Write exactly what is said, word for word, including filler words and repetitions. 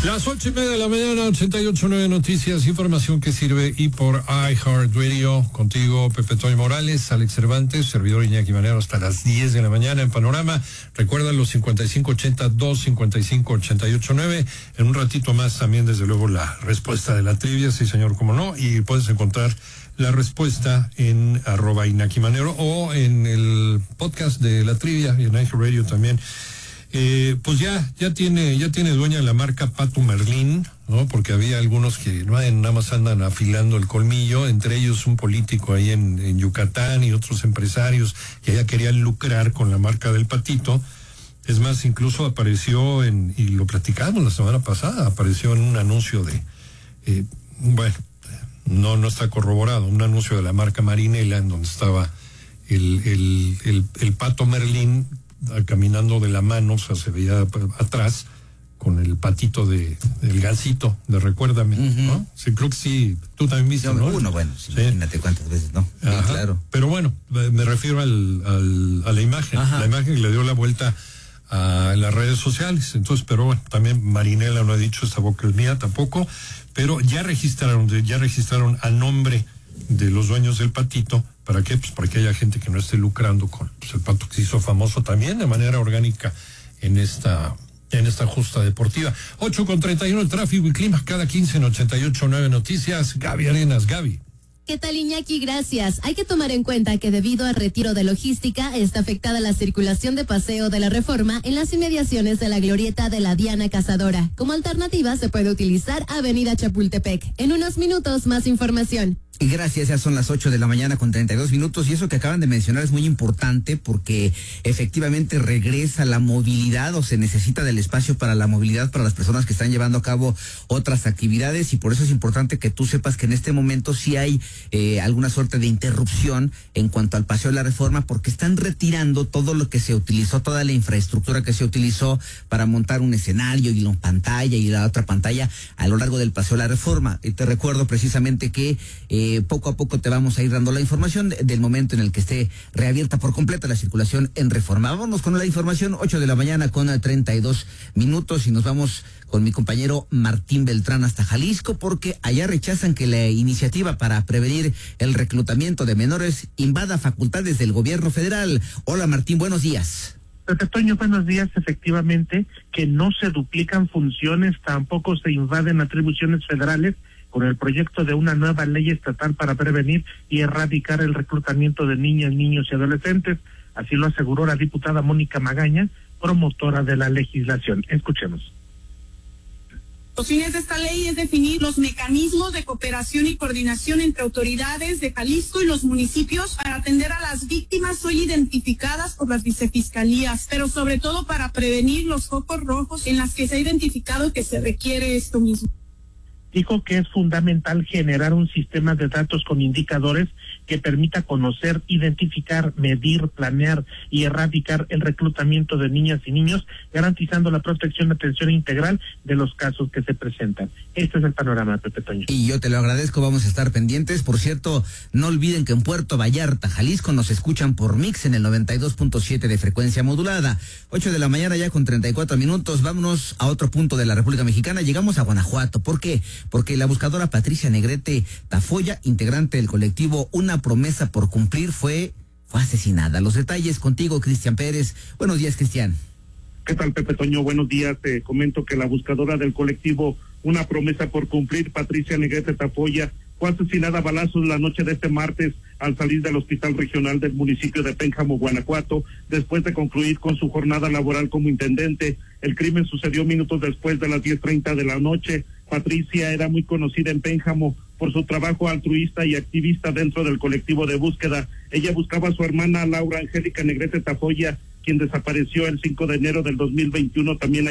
Las ocho y media de la mañana, ochenta y ocho punto nueve Noticias, información que sirve y por iHeartRadio. Contigo, Pepe Toño Morales, Alex Cervantes, servidor Iñaki Manero, hasta las diez de la mañana en Panorama. Recuerda los cincuenta y cinco ochenta, dos cincuenta y cinco ochenta y ocho nueve. En un ratito más también, desde luego, la respuesta de la trivia, sí señor, cómo no, y puedes encontrar la respuesta en arroba Iñaki Manero o en el podcast de la trivia y en iHeartRadio también. Eh, pues ya, ya tiene, ya tiene dueña la marca Pato Merlín, ¿no? Porque había algunos que no, nada más andan afilando el colmillo, entre ellos un político ahí en, en Yucatán y otros empresarios que ya querían lucrar con la marca del patito. Es más, incluso apareció en, y lo platicamos la semana pasada, apareció en un anuncio de, eh, bueno, no, no está corroborado, un anuncio de la marca Marinela en donde estaba el, el, el, el Pato Merlín caminando de la mano, o sea, se veía atrás con el patito de del Gansito, de Recuérdame, uh-huh. ¿no? Sí, creo que sí, tú también viste, Yo, ¿no? Uno, bueno, sí, sí. Imagínate cuántas veces, ¿no? Sí, claro. Pero bueno, me refiero al, al, a la imagen, Ajá. la imagen que le dio la vuelta a las redes sociales. Entonces, pero bueno, también Marinela no ha dicho, esta boca es mía tampoco, pero ya registraron, ya registraron a nombre de los dueños del patito. ¿Para qué? Pues para que haya gente que no esté lucrando con pues, el pato que se hizo famoso también de manera orgánica en esta en esta justa deportiva. ocho con treinta y uno, el tráfico y clima cada quince en ochenta y ocho punto nueve Noticias. Gaby Arenas, Gaby. ¿Qué tal, Iñaki? Gracias. Hay que tomar en cuenta que debido al retiro de logística está afectada la circulación de Paseo de la Reforma en las inmediaciones de la glorieta de la Diana Cazadora. Como alternativa se puede utilizar Avenida Chapultepec. En unos minutos más información. Y gracias, ya son las ocho de la mañana con treinta y dos minutos y eso que acaban de mencionar es muy importante porque efectivamente regresa la movilidad o se necesita del espacio para la movilidad para las personas que están llevando a cabo otras actividades y por eso es importante que tú sepas que en este momento sí hay eh, alguna suerte de interrupción en cuanto al Paseo de la Reforma porque están retirando todo lo que se utilizó, toda la infraestructura que se utilizó para montar un escenario y una pantalla y la otra pantalla a lo largo del Paseo de la Reforma. Y te recuerdo precisamente que eh, Eh, poco a poco te vamos a ir dando la información de, del momento en el que esté reabierta por completo la circulación en Reforma. Vámonos con la información, ocho de la mañana con treinta y dos minutos y nos vamos con mi compañero Martín Beltrán hasta Jalisco porque allá rechazan que la iniciativa para prevenir el reclutamiento de menores invada facultades del gobierno federal. Hola Martín, buenos días. Pepe Toño, buenos días. Efectivamente, que no se duplican funciones, tampoco se invaden atribuciones federales con el proyecto de una nueva ley estatal para prevenir y erradicar el reclutamiento de niñas, niños y adolescentes. Así lo aseguró la diputada Mónica Magaña, promotora de la legislación. Escuchemos. Los fines de esta ley es definir los mecanismos de cooperación y coordinación entre autoridades de Jalisco y los municipios para atender a las víctimas hoy identificadas por las vicefiscalías, pero sobre todo para prevenir los focos rojos en las que se ha identificado que se requiere esto mismo. Dijo que es fundamental generar un sistema de datos con indicadores que permita conocer, identificar, medir, planear y erradicar el reclutamiento de niñas y niños, garantizando la protección y atención integral de los casos que se presentan. Este es el panorama, Pepe Toño. Y yo te lo agradezco, vamos a estar pendientes. Por cierto, no olviden que en Puerto Vallarta, Jalisco, nos escuchan por Mix en el noventa y dos punto siete de frecuencia modulada. ocho de la mañana ya con treinta y cuatro minutos, vámonos a otro punto de la República Mexicana. Llegamos a Guanajuato. ¿Por qué? Porque la buscadora Patricia Negrete Tafoya, integrante del colectivo Una Promesa por Cumplir, fue, fue asesinada. Los detalles contigo, Cristian Pérez. Buenos días, Cristian. ¿Qué tal, Pepe Toño? Buenos días. Te comento que la buscadora del colectivo Una Promesa por Cumplir, Patricia Negrete Tafoya, fue asesinada a balazos la noche de este martes al salir del hospital regional del municipio de Pénjamo, Guanajuato, después de concluir con su jornada laboral como intendente. El crimen sucedió minutos después de las diez treinta de la noche. Patricia era muy conocida en Pénjamo por su trabajo altruista y activista dentro del colectivo de búsqueda. Ella buscaba a su hermana Laura Angélica Negrete Tafoya, quien desapareció el cinco de enero del dos mil veintiuno, también